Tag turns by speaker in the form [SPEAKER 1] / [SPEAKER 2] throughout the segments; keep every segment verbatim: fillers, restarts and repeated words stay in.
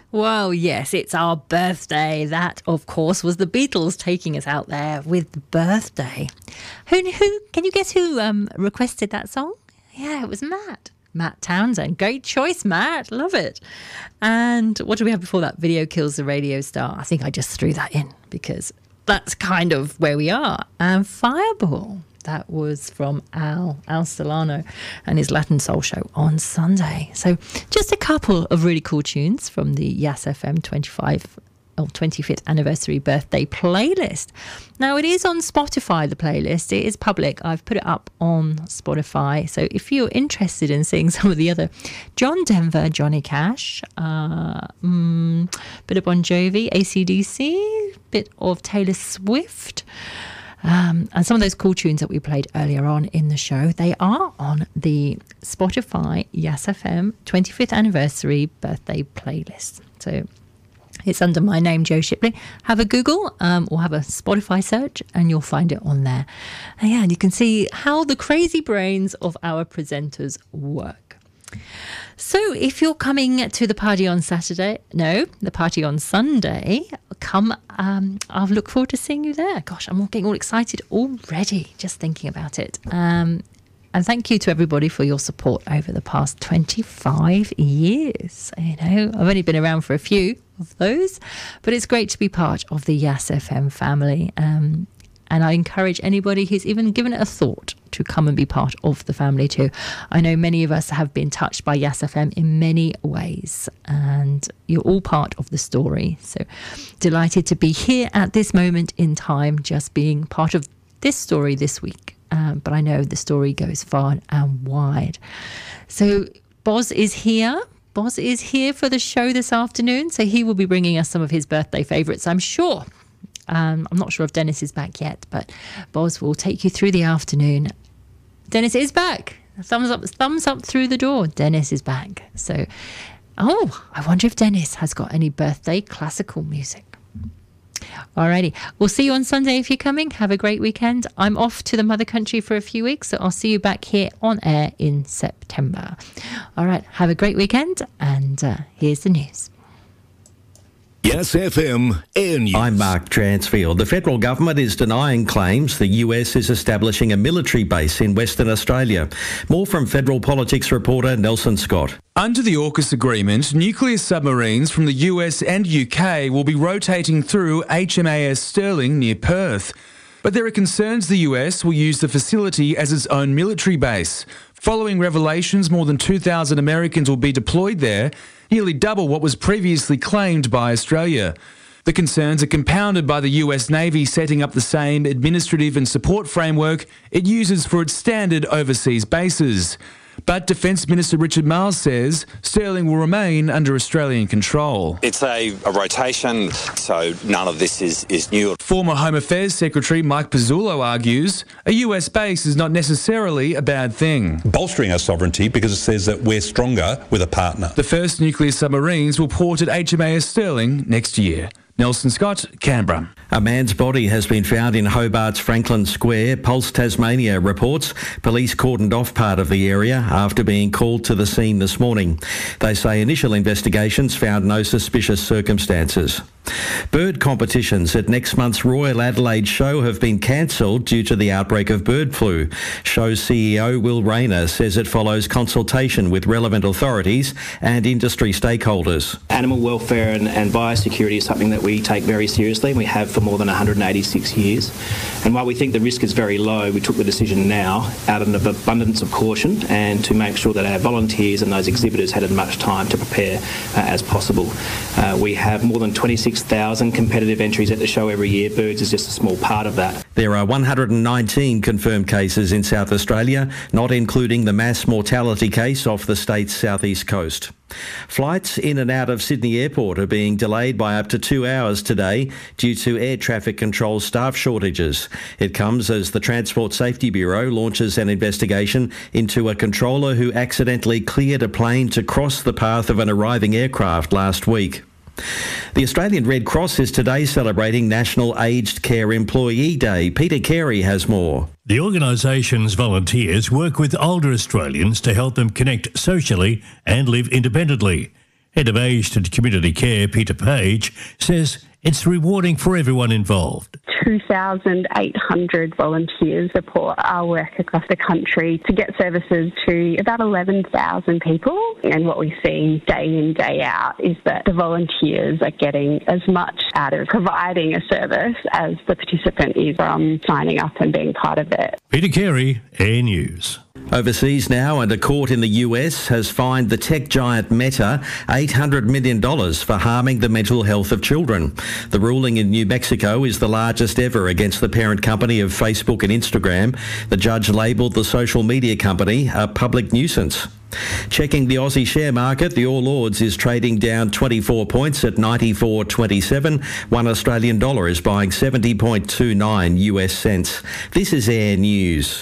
[SPEAKER 1] Well, yes, it's our birthday. That, of course, was the Beatles taking us out there with Birthday. Who, who can you guess who um, requested that song? Yeah, it was Matt. Matt Townsend. Great choice, Matt. Love it. And what do we have before that? Video Kills the Radio Star. I think I just threw that in because that's kind of where we are. And Fireball. That was from Al, Al Solano and his Latin Soul Show on Sunday. So just a couple of really cool tunes from the Yas F M twenty-five or twenty-fifth anniversary birthday playlist. Now, it is on Spotify, the playlist. It is public. I've put it up on Spotify. So if you're interested in seeing some of the other John Denver, Johnny Cash, uh, mm, bit of Bon Jovi, A C D C, bit of Taylor Swift, Um, and some of those cool tunes that we played earlier on in the show, they are on the Spotify Yas F M twenty-fifth anniversary birthday playlist. So it's under my name, Jo Shipley. Have a Google um, or have a Spotify search and you'll find it on there. And yeah, and you can see how the crazy brains of our presenters work. So if you're coming to the party on Saturday, no, the party on Sunday, come, um, I'll look forward to seeing you there. Gosh, I'm all getting all excited already, just thinking about it. Um, and thank you to everybody for your support over the past twenty-five years. You know, I've only been around for a few of those, but it's great to be part of the Yas F M family. Um, And I encourage anybody who's even given it a thought to come and be part of the family too. I know many of us have been touched by Yas F M in many ways, and you're all part of the story. So delighted to be here at this moment in time, just being part of this story this week. Um, but I know the story goes far and wide. So Boz is here. Boz is here for the show this afternoon. So he will be bringing us some of his birthday favourites, I'm sure. Um, I'm not sure if Dennis is back yet, but Boz will take you through the afternoon. Dennis is back. Thumbs up, thumbs up through the door. Dennis is back. So, oh, I wonder if Dennis has got any birthday classical music. Alrighty. We'll see you on Sunday if you're coming. Have a great weekend. I'm off to the mother country for a few weeks, so I'll see you back here on air in September. All right. Have a great weekend, and uh, here's the news.
[SPEAKER 2] Yas F M Air News.
[SPEAKER 3] I'm Mark Transfield. The federal government is denying claims the U S is establishing a military base in Western Australia. More from Federal Politics reporter Nelson Scott.
[SPEAKER 4] Under the AUKUS agreement, nuclear submarines from the U S and U K will be rotating through H M A S Stirling near Perth. But there are concerns the U S will use the facility as its own military base. Following revelations, more than two thousand Americans will be deployed there, nearly double what was previously claimed by Australia. The concerns are compounded by the U S Navy setting up the same administrative and support framework it uses for its standard overseas bases. But Defence Minister Richard Marles says Stirling will remain under Australian control.
[SPEAKER 5] It's a, a rotation, so none of this is, is new.
[SPEAKER 4] Former Home Affairs Secretary Mike Pizzullo argues a U S base is not necessarily a bad thing.
[SPEAKER 6] Bolstering our sovereignty because it says that we're stronger with a partner.
[SPEAKER 4] The first nuclear submarines will port at H M A S Stirling next year. Nelson Scott, Canberra.
[SPEAKER 3] A man's body has been found in Hobart's Franklin Square. Pulse Tasmania reports police cordoned off part of the area after being called to the scene this morning. They say initial investigations found no suspicious circumstances. Bird competitions at next month's Royal Adelaide Show have been cancelled due to the outbreak of bird flu. Show C E O Will Rayner says it follows consultation with relevant authorities and industry stakeholders.
[SPEAKER 7] Animal welfare and, and biosecurity is something that we take very seriously, and we have for more than one hundred eighty-six years. And while we think the risk is very low, we took the decision now out of an abundance of caution and to make sure that our volunteers and those exhibitors had as much time to prepare uh, as possible. Uh, we have more than twenty-six thousand competitive entries at the show every year. Birds is just a small part of that.
[SPEAKER 3] There are one hundred nineteen confirmed cases in South Australia, not including the mass mortality case off the state's southeast coast. Flights in and out of Sydney Airport are being delayed by up to two hours today due to air traffic control staff shortages. It comes as the Transport Safety Bureau launches an investigation into a controller who accidentally cleared a plane to cross the path of an arriving aircraft last week. The Australian Red Cross is today celebrating National Aged Care Employee Day. Peter Carey has more.
[SPEAKER 8] The organisation's volunteers work with older Australians to help them connect socially and live independently. Head of Aged and Community Care, Peter Page, says it's rewarding for everyone involved.
[SPEAKER 9] two thousand eight hundred volunteers support our work across the country to get services to about eleven thousand people. And what we see day in, day out is that the volunteers are getting as much out of providing a service as the participant is from signing up and being part of it.
[SPEAKER 8] Peter Carey, Air News.
[SPEAKER 3] Overseas now, and a court in the U S has fined the tech giant Meta eight hundred million dollars for harming the mental health of children. The ruling in New Mexico is the largest ever against the parent company of Facebook and Instagram. The judge labelled the social media company a public nuisance. Checking the Aussie share market, the All Ords is trading down twenty-four points at ninety-four twenty-seven. One Australian dollar is buying seventy point two nine U S cents. This is Air News.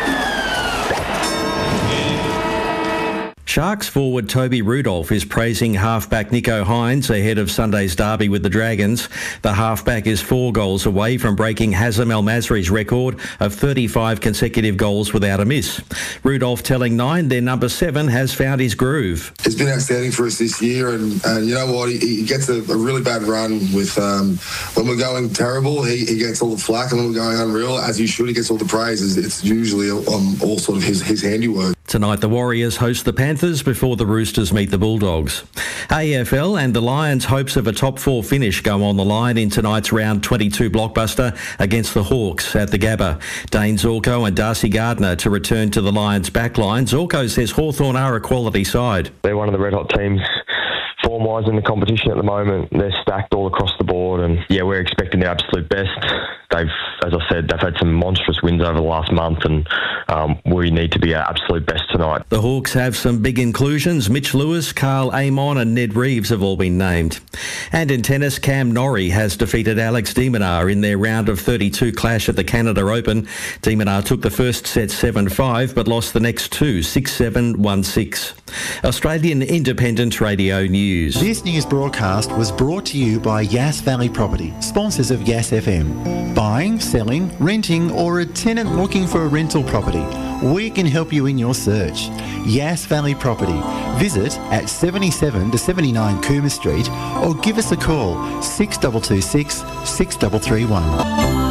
[SPEAKER 3] Sharks forward Toby Rudolph is praising halfback Nico Hines ahead of Sunday's derby with the Dragons. The halfback is four goals away from breaking Hazem El Masri's record of thirty-five consecutive goals without a miss. Rudolph telling Nine their number seven has found his groove.
[SPEAKER 10] He's been outstanding for us this year, and, and you know what, he, he gets a, a really bad run with um, when we're going terrible, he, he gets all the flack, and when we're going unreal, as he should, he gets all the praise. It's usually um, all sort of his, his handiwork.
[SPEAKER 3] Tonight the Warriors host the Panthers before the Roosters meet the Bulldogs. A F L and the Lions' hopes of a top four finish go on the line in tonight's round twenty-two blockbuster against the Hawks at the Gabba. Dane Zorko and Darcy Gardner to return to the Lions' backline. Zorko says Hawthorn are a quality side.
[SPEAKER 11] They're one of the red-hot teams form-wise in the competition at the moment. They're stacked all across the board, and yeah, we're expecting their absolute best. They've, as I said, they've had some monstrous wins over the last month, and um, we need to be our absolute best tonight.
[SPEAKER 3] The Hawks have some big inclusions. Mitch Lewis, Carl Amon and Ned Reeves have all been named. And in tennis, Cam Norrie has defeated Alex de Minaur in their round of thirty-two clash at the Canada Open. De Minaur took the first set seven five but lost the next two six seven, one six. Australian Independent Radio News.
[SPEAKER 12] This news broadcast was brought to you by Yass Valley Property, sponsors of Yass F M. Buying, selling, renting or a tenant looking for a rental property, we can help you in your search. Yass Valley Property. Visit at seventy-seven to seventy-nine Coomer Street or give us a call six two two six, six three three one.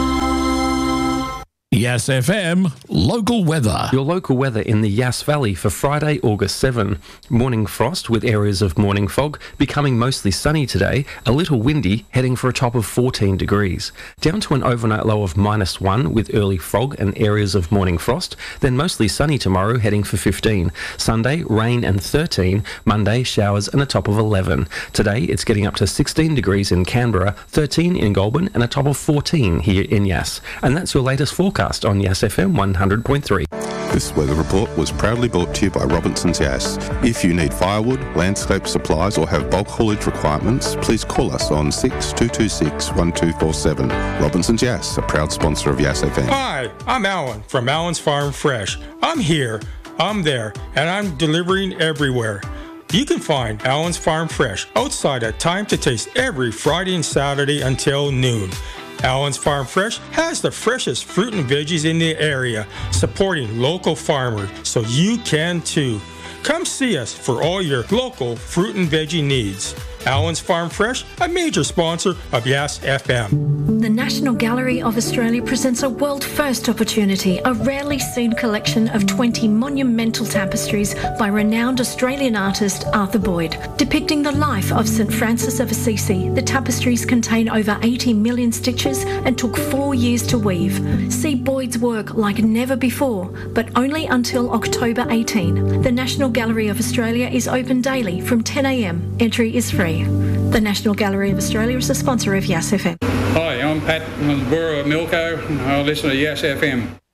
[SPEAKER 8] Yass F M, local weather.
[SPEAKER 13] Your local weather in the Yass Valley for Friday, August seventh. Morning frost with areas of morning fog, becoming mostly sunny today, a little windy, heading for a top of fourteen degrees. Down to an overnight low of minus one with early fog and areas of morning frost, then mostly sunny tomorrow, heading for fifteen. Sunday, rain and thirteen. Monday, showers and a top of eleven. Today, it's getting up to sixteen degrees in Canberra, thirteen in Goulburn and a top of fourteen here in Yass. And that's your latest forecast on Yass F M one hundred point three.
[SPEAKER 14] This weather report was proudly brought to you by Robinson's Yass. If you need firewood, landscape supplies or have bulk haulage requirements, please call us on six two two six, one two four seven. Robinson's Yass, a proud sponsor of Yass F M.
[SPEAKER 15] Hi, I'm Alan from Alan's Farm Fresh. I'm here, I'm there, and I'm delivering everywhere. You can find Alan's Farm Fresh outside at Time to Taste every Friday and Saturday until noon. Alan's Farm Fresh has the freshest fruit and veggies in the area, supporting local farmers, so you can too. Come see us for all your local fruit and veggie needs. Alan's Farm Fresh, a major sponsor of Yass F M.
[SPEAKER 16] The National Gallery of Australia presents a world-first opportunity, a rarely seen collection of twenty monumental tapestries by renowned Australian artist Arthur Boyd. Depicting the life of Saint Francis of Assisi, the tapestries contain over eighty million stitches and took four years to weave. See Boyd's work like never before, but only until October eighteenth. The National Gallery of Australia is open daily from ten a m. Entry is free. The National Gallery of Australia is a sponsor of Yass F M.
[SPEAKER 17] Hi, I'm Pat from the Borough of Milko, and I listen to Yass F M.